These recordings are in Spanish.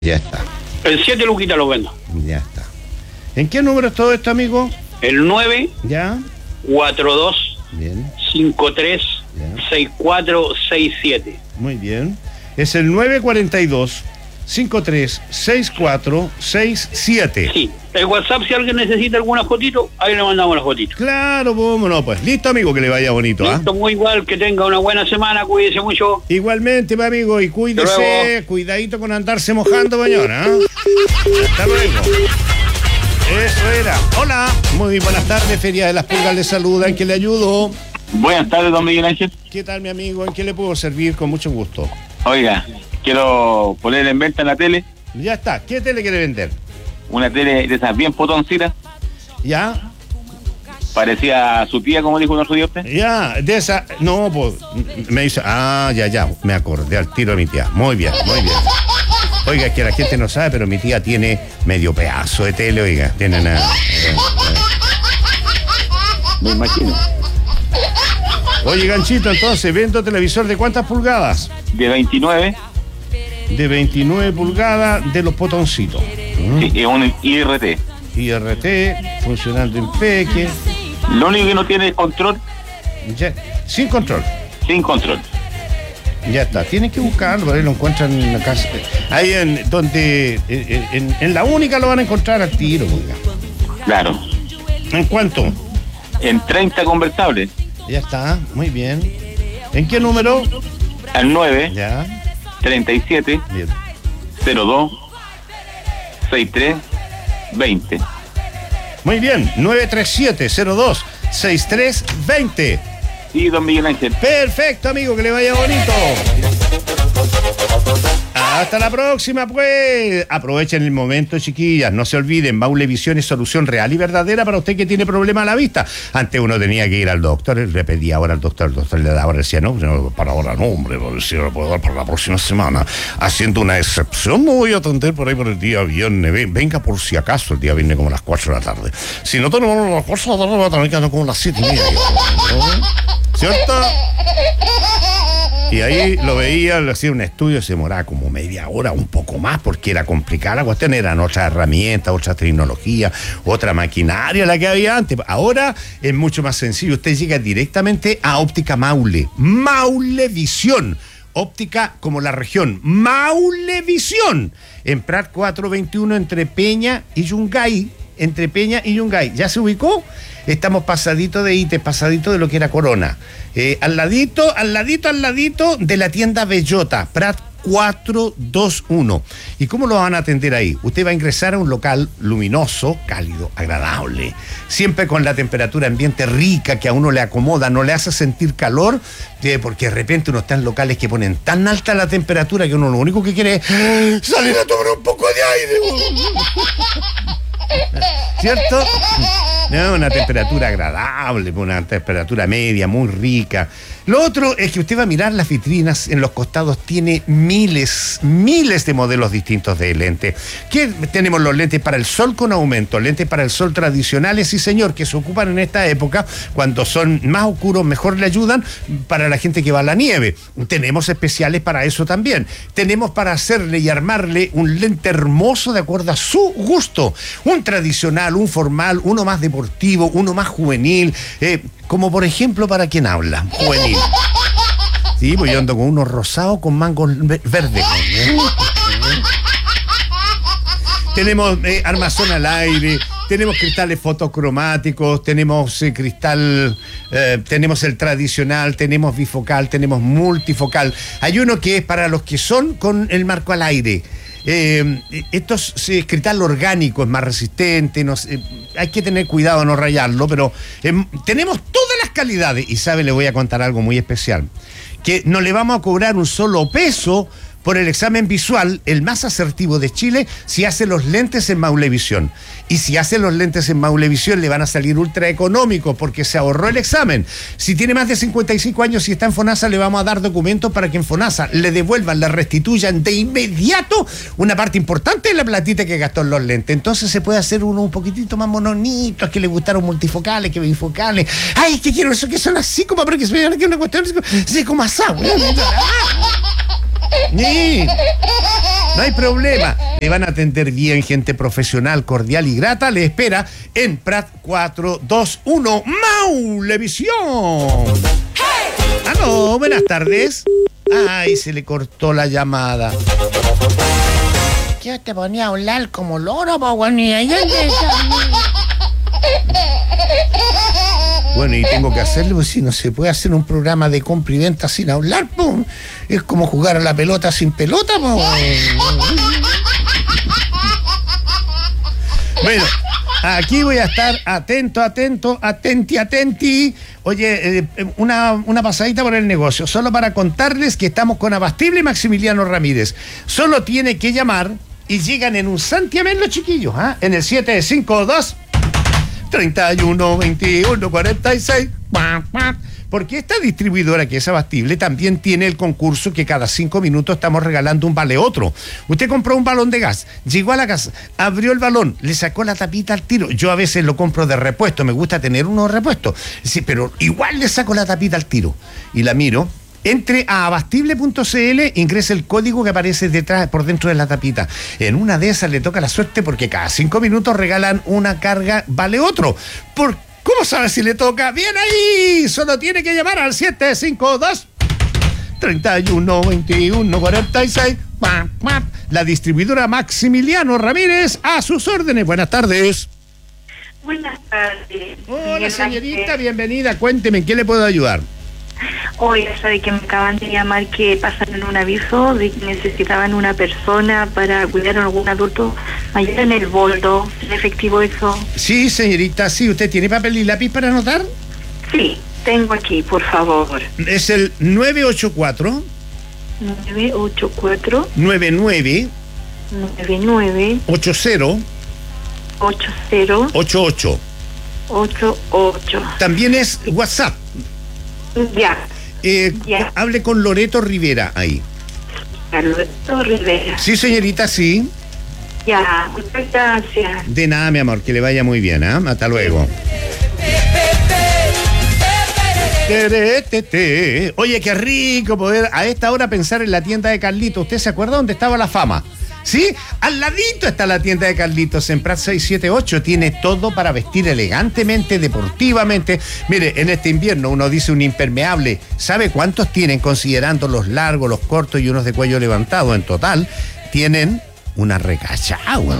Ya está. En 7 luquitas lo vendo. Ya está. ¿En qué número es todo esto, amigo? El 9 Ya. 42 Bien. 53 Ya. 6467. Muy bien. Es el 942 53 64 67. Sí. El WhatsApp, si alguien necesita alguna fotito, ahí le mandamos las fotitos. Claro, vámonos, pues. Listo, amigo, que le vaya bonito, ¿ah? Listo, muy igual, que tenga una buena semana, cuídese mucho. Igualmente, mi amigo, y Hasta cuídese, luego. cuidadito con andarse mojando, mañana. Hasta luego. Eso era. Hola, muy buenas tardes, Feria de las Pulgas le saluda, ¿en qué le ayudo? Buenas tardes, don Miguel Ángel. ¿Qué tal, mi amigo? ¿En qué le puedo servir? Con mucho gusto. Oiga, quiero poner en venta en la tele Ya está, ¿qué tele quiere vender? una tele de esas bien potoncitas, ¿Ya? parecía a su tía, como dijo el otro día usted. Ya, de esa, no, pues, me dice, ya, me acordé al tiro de mi tía. Muy bien, muy bien. Oiga, es que la gente no sabe, pero mi tía tiene medio pedazo de tele, oiga, tiene nada. Me imagino. Oye, Ganchito, entonces, ¿vendo televisor de cuántas pulgadas? De 29, De 29 pulgadas de los potoncitos. sí, es un IRT. IRT, funcionando en peque, Lo único que no tiene es control, ya, sin control. sin control. Ya está, tienen que buscarlo, por ahí lo encuentran en la casa. Ahí en donde, en la única lo van a encontrar al tiro, oiga. Claro. ¿En cuánto? En 30 conversables, Ya está, muy bien. ¿En qué número? al 9, Ya, 37, bien. 02, 63, 20. Muy bien, 937-02-6320. Sí, don Miguel Ángel. Perfecto, amigo, que le vaya bonito. Hasta la próxima, pues. Aprovechen el momento, chiquillas. No se olviden, Maulevisión es solución real y verdadera para usted que tiene problema a la vista. Antes uno tenía que ir al doctor, él le pedía ahora al doctor, el doctor le daba, decía, no, para ahora no, hombre, si lo puedo dar para la próxima semana. Haciendo una excepción, no voy a atender por ahí por el día viernes. Venga por si acaso, el día viernes como a las 4 de la tarde. Si no tenemos las 4 de la tarde, va a tener que andar como a las 7:30. ¿No? ¿Cierto? Y ahí lo veía, lo hacía un estudio, se demoraba como media hora, un poco más, porque era complicada la cuestión, eran otras herramientas, otra tecnología, otra maquinaria la que había antes. Ahora es mucho más sencillo, usted llega directamente a Óptica Maule, Maulevisión, óptica como la región, Maulevisión, en Prat 421 entre Peña y Yungay. Entre Peña y Yungay. ¿Ya se ubicó? Estamos pasadito de ITE, pasadito de lo que era Corona. Al ladito de la tienda Bellota, Prat 421. ¿Y cómo lo van a atender ahí? Usted va a ingresar a un local luminoso, cálido, agradable, siempre con la temperatura ambiente rica que a uno le acomoda, no le hace sentir calor, porque de repente uno está en locales que ponen tan alta la temperatura que uno lo único que quiere es salir a tomar un poco de aire. ¿Cierto? No, una temperatura agradable, una temperatura media, muy rica. Lo otro es que usted va a mirar las vitrinas, en los costados tiene miles de modelos distintos de lentes. ¿Qué tenemos? Los lentes para el sol con aumento, lentes para el sol tradicionales, sí señor, que se ocupan en esta época, cuando son más oscuros, mejor le ayudan para la gente que va a la nieve. Tenemos especiales para eso también. Tenemos para hacerle y armarle un lente hermoso de acuerdo a su gusto. Un tradicional, un formal, uno más deportivo, uno más juvenil, como por ejemplo para quien habla, juvenil. Sí, pues yo ando con unos rosados con mangos verdes. Tenemos armazón al aire, tenemos cristales fotocromáticos, tenemos cristal, tenemos el tradicional, tenemos bifocal, tenemos multifocal. Hay uno que es para los que son con el marco al aire. Esto es cristal orgánico, es más resistente, hay que tener cuidado no rayarlo, pero tenemos todas las calidades. Y sabe, le voy a contar algo muy especial, que no le vamos a cobrar un solo peso por el examen visual, el más asertivo de Chile, si hace los lentes en Maulevisión. Y si hace los lentes en Maulevisión, le van a salir ultra económicos porque se ahorró el examen. Si tiene más de 55 años y está en FONASA, le vamos a dar documentos para que en FONASA le devuelvan, le restituyan de inmediato una parte importante de la platita que gastó en los lentes. Entonces se puede hacer uno un poquitito más mononito, que le gustaron multifocales, que bifocales. Ay, que quiero eso que son así como para que se vean que una cuestión así como asado. ¡Sí! No hay problema. Le van a atender bien, gente profesional, cordial y grata. Le espera en Prat 421 Maulevisión. Aló, buenas tardes. Ay, se le cortó la llamada. Yo te ponía a hablar como loro, po, weón, y ahí Bueno, y tengo que hacerlo, pues si no se puede hacer un programa de compra y venta sin hablar, pues. Es como jugar a la pelota sin pelota, pues. Bueno, aquí voy a estar atenti. Oye, una pasadita por el negocio, solo para contarles que estamos con Abastible Maximiliano Ramírez. Solo tiene que llamar y llegan en un santiamén los chiquillos, ¿ah? En el 752 31 21 46. Porque esta distribuidora que es Abastible también tiene el concurso que cada 5 minutos estamos regalando un vale otro. Usted compró un balón de gas, llegó a la casa, abrió el balón, le sacó la tapita al tiro. Yo a veces lo compro de repuesto, me gusta tener uno de repuesto. Sí, pero igual le saco la tapita al tiro y la miro. Entre a abastible.cl, ingrese el código que aparece detrás, por dentro de la tapita. En una de esas le toca la suerte porque cada 5 minutos regalan una carga vale otro. ¿Cómo sabe si le toca? ¡Bien ahí! Solo tiene que llamar al 752 31 21 46. La distribuidora Maximiliano Ramírez a sus órdenes. Buenas tardes. Buenas tardes. Hola, señorita, bienvenida. Cuénteme, ¿en qué le puedo ayudar? Oiga, sabe que me acaban de llamar que pasaron un aviso de que necesitaban una persona para cuidar a algún adulto mayor en el boldo. ¿Es efectivo eso? Sí, señorita, sí. ¿Usted tiene papel y lápiz para anotar? Sí, tengo aquí, por favor. Es el 984 99 80 88. También es WhatsApp. Ya. Hable con Loreto Rivera ahí. Loreto Rivera. Sí, señorita, sí. Ya, muchas gracias. De nada, mi amor, que le vaya muy bien, ¿eh? Hasta luego. Oye, qué rico poder a esta hora pensar en la tienda de Carlitos. ¿Usted se acuerda dónde estaba la fama? ¿Sí? Al ladito está la tienda de Carlitos, en Prat 678. Tiene todo para vestir elegantemente, deportivamente. Mire, en este invierno uno dice un impermeable. ¿Sabe cuántos tienen, considerando los largos, los cortos y unos de cuello levantado? En total, tienen una recachagua.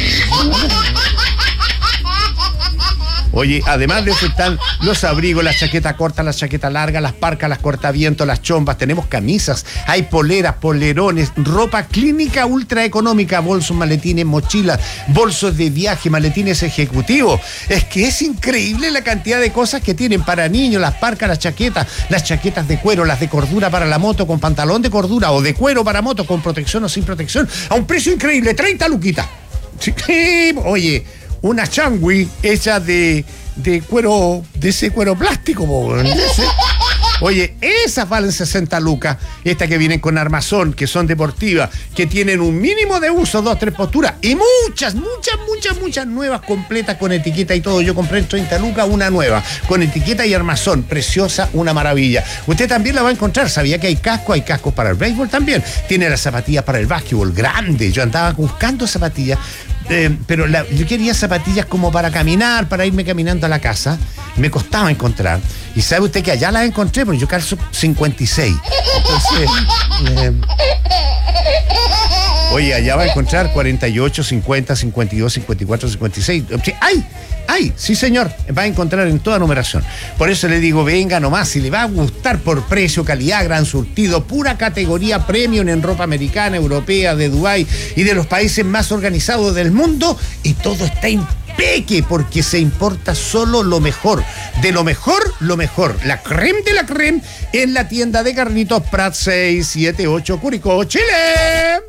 Oye, además de eso están los abrigos, la chaqueta corta, la chaqueta larga, las parcas, las cortavientos, las chombas. Tenemos camisas, hay poleras, polerones, ropa clínica ultra económica, bolsos, maletines, mochilas, bolsos de viaje, maletines ejecutivos. Es que es increíble la cantidad de cosas que tienen para niños, las parcas, las chaquetas de cuero, las de cordura para la moto con pantalón de cordura o de cuero para moto con protección o sin protección, a un precio increíble, 30 luquitas. Sí, oye, una changui hecha de cuero, de ese cuero plástico, oye, esas valen 60 lucas. Estas que vienen con armazón, que son deportivas, que tienen un mínimo de uso, 2, 3 posturas, y muchas nuevas completas con etiqueta y todo. Yo compré en 30 lucas una nueva, con etiqueta y armazón, preciosa, una maravilla. Usted también la va a encontrar. ¿Sabía que hay cascos para el béisbol también? Tiene las zapatillas para el básquetbol, grande. Yo andaba buscando zapatillas, pero yo quería zapatillas como para caminar, para irme caminando a la casa. Me costaba encontrar. Y sabe usted que allá las encontré, porque yo calzo 56. Entonces, oye, allá va a encontrar 48, 50, 52, 54, 56. ¡Ay! Sí, señor. Va a encontrar en toda numeración. Por eso le digo, venga nomás. Si le va a gustar por precio, calidad, gran surtido, pura categoría premium en ropa americana, europea, de Dubái y de los países más organizados del mundo. Y todo está impeque, porque se importa solo lo mejor. De lo mejor, lo mejor. La crème de la crème en la tienda de Carlitos, Prat 678, Curicó, Chile.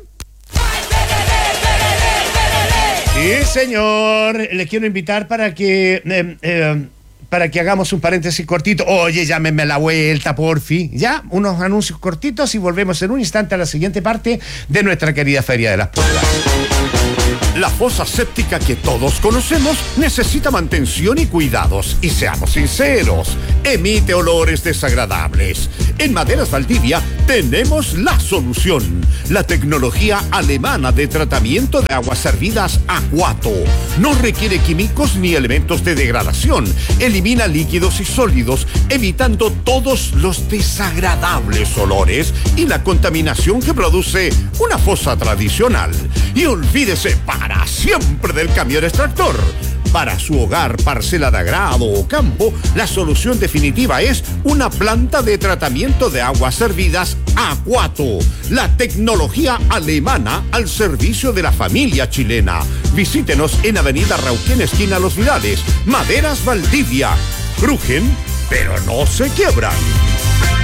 Sí, señor. Les quiero invitar para que hagamos un paréntesis cortito. Oye, llámenme a la vuelta, porfi. Ya, unos anuncios cortitos y volvemos en un instante a la siguiente parte de nuestra querida Feria de las Pulgas. La fosa séptica que todos conocemos necesita mantención y cuidados. Y seamos sinceros, emite olores desagradables. En Maderas Valdivia tenemos la solución. La tecnología alemana de tratamiento de aguas servidas Aquato. No requiere químicos ni elementos de degradación. Elimina líquidos y sólidos, evitando todos los desagradables olores y la contaminación que produce una fosa tradicional. Y olvídese para siempre del camión extractor. Para su hogar, parcela de agrado o campo, la solución definitiva es una planta de tratamiento de aguas servidas Aquato. La tecnología alemana al servicio de la familia chilena. Visítenos en Avenida Rauquén, esquina Los Vidales. Maderas Valdivia. Crujen, pero no se quiebran.